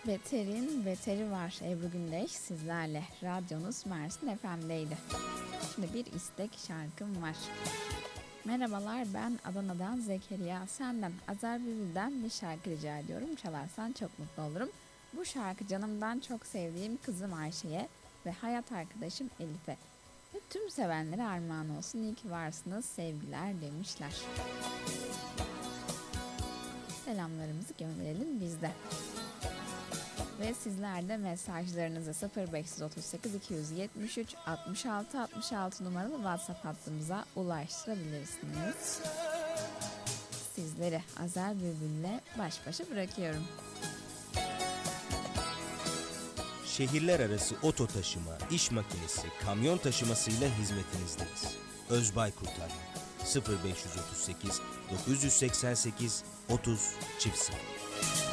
Beter'in Beteri var. Ebru Gündeş sizlerle. Radyonuz Mersin FM'deydi. Şimdi bir istek şarkım var. Merhabalar, ben Adana'dan Zekeriya. Senden Azer Bülbül'den bir şarkı rica ediyorum. Çalarsan çok mutlu olurum. Bu şarkı canımdan çok sevdiğim kızım Ayşe'ye ve hayat arkadaşım Elif'e ve tüm sevenlere armağan olsun. İyi ki varsınız, sevgiler demişler. Selamlarımızı gönderelim biz de. Ve sizler de mesajlarınızı 0538 273 66 66 numaralı WhatsApp hattımıza ulaştırabilirsiniz. Sizleri Azer Bülbül'le baş başa bırakıyorum. Şehirler arası oto taşıma, iş makinesi, kamyon taşımasıyla hizmetinizdeyiz. Özbay Kurtarma 0538 988 30 0